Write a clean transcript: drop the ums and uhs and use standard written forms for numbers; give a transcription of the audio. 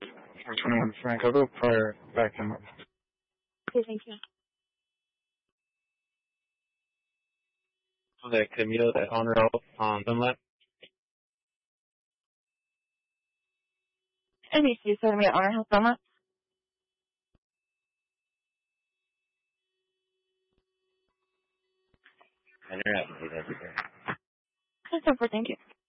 421 Frank. I'll go prior back in. Okay, thank you. That Camille, that honor out on Dunlap. NBC 7 Honor House Dunlap. And you're happy with everything. That's over, thank you.